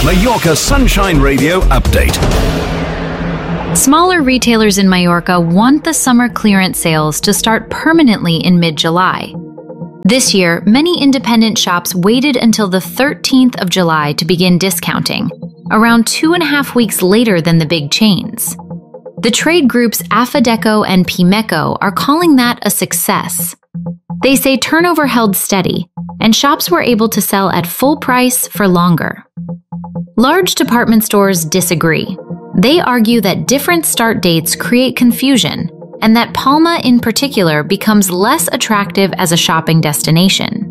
Mallorca Sunshine Radio update. Smaller retailers in Mallorca want the summer clearance sales to start permanently in mid-July. This year, many independent shops waited until the 13th of July to begin discounting, around 2.5 weeks later than the big chains. The trade groups Afadeco and Pimeco are calling that a success. They say turnover held steady, and shops were able to sell at full price for longer. Large department stores disagree. They argue that different start dates create confusion, and that Palma in particular becomes less attractive as a shopping destination.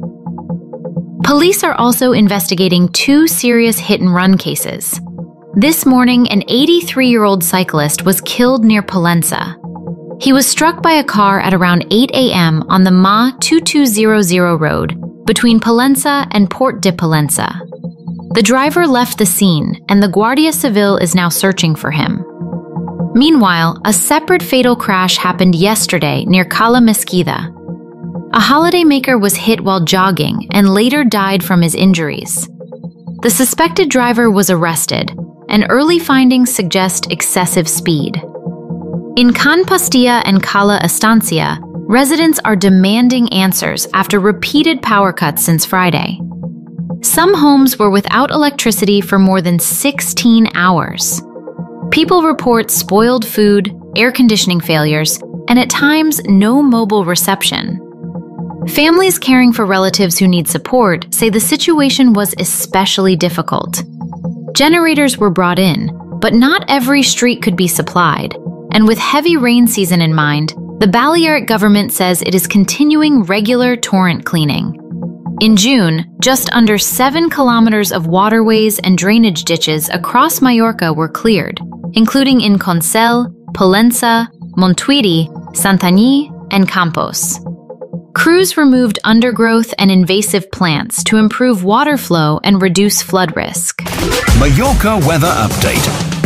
Police are also investigating 2 serious hit-and-run cases. This morning, an 83-year-old cyclist was killed near Pollença. He was struck by a car at around 8 a.m. on the MA 2200 road between Pollença and Port de Pollença. The driver left the scene, and the Guardia Civil is now searching for him. Meanwhile, a separate fatal crash happened yesterday near Cala Mesquida. A holidaymaker was hit while jogging and later died from his injuries. The suspected driver was arrested, and early findings suggest excessive speed. In Can Pastilla and Cala Estancia, residents are demanding answers after repeated power cuts since Friday. Some homes were without electricity for more than 16 hours. People report spoiled food, air conditioning failures, and at times no mobile reception. Families caring for relatives who need support say the situation was especially difficult. Generators were brought in, but not every street could be supplied, and with heavy rain season in mind, the Balearic government says it is continuing regular torrent cleaning. In June, just under 7 kilometers of waterways and drainage ditches across Mallorca were cleared, including in Consell, Pollença, Montuïri, Santanyí, and Campos. Crews removed undergrowth and invasive plants to improve water flow and reduce flood risk. Mallorca weather update.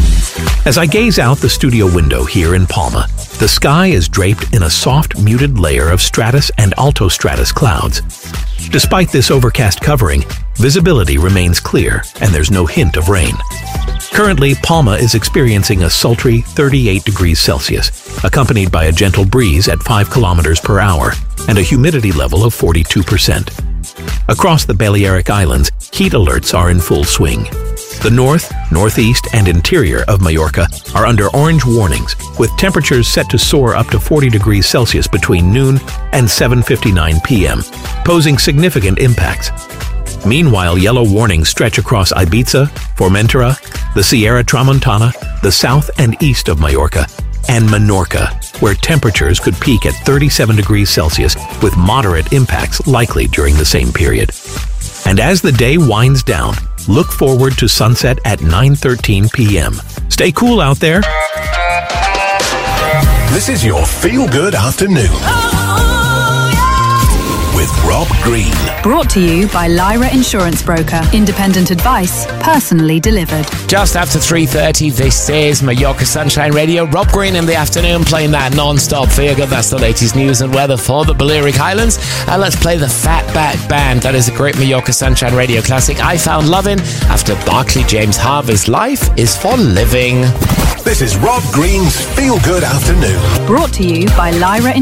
As I gaze out the studio window here in Palma, the sky is draped in a soft, muted layer of stratus and altostratus clouds. Despite this overcast covering, visibility remains clear and there's no hint of rain. Currently, Palma is experiencing a sultry 38 degrees Celsius, accompanied by a gentle breeze at 5 kilometers per hour and a humidity level of 42%. Across the Balearic Islands, heat alerts are in full swing. The north, northeast, and interior of Mallorca are under orange warnings, with temperatures set to soar up to 40 degrees Celsius between noon and 7:59 p.m., posing significant impacts. Meanwhile, yellow warnings stretch across Ibiza, Formentera, the Sierra Tramontana, the south and east of Mallorca, and Menorca, where temperatures could peak at 37 degrees Celsius with moderate impacts likely during the same period. And as the day winds down, look forward to sunset at 9:13 p.m. Stay cool out there. This is your feel-good afternoon. With Rob Green. Brought to you by Lyra Insurance Broker. Independent advice, personally delivered. Just after 3:30, this is Mallorca Sunshine Radio. Rob Green in the afternoon playing that non-stop feel good. That's the latest news and weather for the Balearic Islands. And let's play the Fatback Band. That is a great Mallorca Sunshine Radio classic I found loving after Barclay James Harvey's Life is for Living. This is Rob Green's Feel Good Afternoon. Brought to you by Lyra